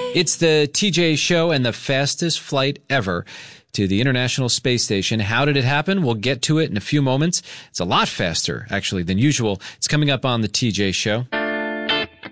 It's the TJ Show and the fastest flight ever to the International Space Station. How did it happen? We'll get to it in a few moments. It's a lot faster, actually, than usual. It's coming up on the TJ Show.